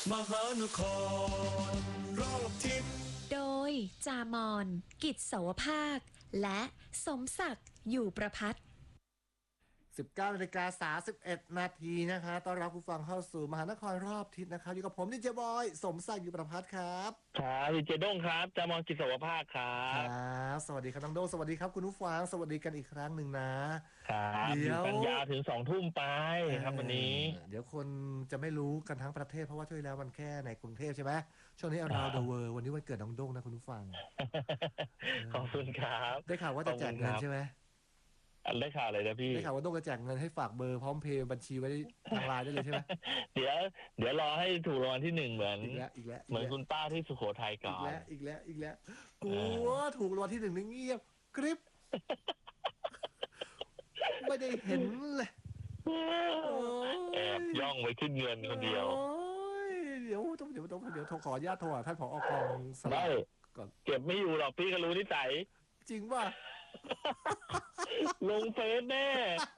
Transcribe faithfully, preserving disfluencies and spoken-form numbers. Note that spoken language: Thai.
มหานครรอบทิศโดยจามอนกิจเสาวภาคและสมศักดิ์อยู่ประพัฒน์สิบเก้านาฬิกาสามสิบเอ็ดนาทีนะคะต้อนรับผู้ฟังเข้าสู่มหานครรอบทิศนะครับอยู่กับผมดิเจบอยสมศักดิ์อยู่ประพัฒน์ครับครับดีเจด้งครับจามองกิจสวภาคครับครับสวัสดีครับน้องโดสวัสดีครับคุณผู้ฟังสวัสดีกันอีกครั้งหนึ่งนะครับเดี๋ยวกันยาวถึงสองทุ่มไปครับวันนี้เดี๋ยวคนจะไม่รู้กันทั้งประเทศเพราะว่าช่วยแล้วมันแค่ในกรุงเทพใช่ไหมช่วงนี้ around the world วันนี้วันเกิดน้องโดงนะคุณผู้ฟังขอบคุณครับได้ข่าวว่าจะแจกเงินใช่ไหมอันได้ข่าวอะไรนะพี่ได้ข่าวว่าต้องกระแจกเงินให้ฝากเบอร์พร้อมเพย์บัญชีไว้ทางไลน์ได้เลยใช่ไหมเดี๋ยวเดี๋ยวรอให้ถูกรางวัลที่หนึ่งเหมือนอีกแล้วอีกแล้วเหมือนคุณป้าที่สุโขทัยก่อนอีกแล้วอีกแล้วอีกแล้วกูว่าถูกรางวัลที่หนึ่งนี่เงียบกริบไม่ได้เห็นเลยแอบย่องไว้ขึ้นเงินคนเดียวเดี๋ยวต้องเดี๋ยวต้องเดี๋ยวขออนุญาตโทรหาท่านผอ.กองสลากก่อนเก็บไม่อยู่หรอกพี่ก็รู้นิสัยจริงป่ะลงเฟซแน่